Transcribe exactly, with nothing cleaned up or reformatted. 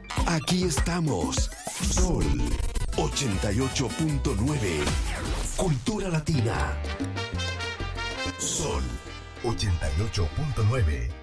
Aquí estamos. Sol ochenta y ocho punto nueve. Cultura Latina. Sol ochenta y ocho punto nueve.